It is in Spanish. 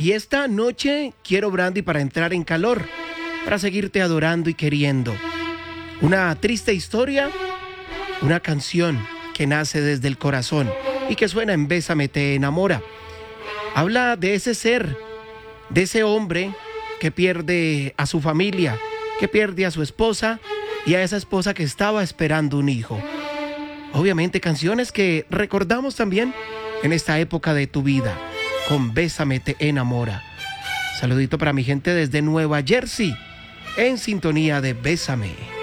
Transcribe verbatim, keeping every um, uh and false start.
Y esta noche quiero brandy para entrar en calor, para seguirte adorando y queriendo. Una triste historia, una canción que nace desde el corazón y que suena en Bésame te enamora. Habla de ese ser, de ese hombre que pierde a su familia, que pierde a su esposa y a esa esposa que estaba esperando un hijo. Obviamente canciones que recordamos también en esta época de tu vida, con Bésame te enamora. Saludito para mi gente desde Nueva Jersey, en sintonía de Bésame.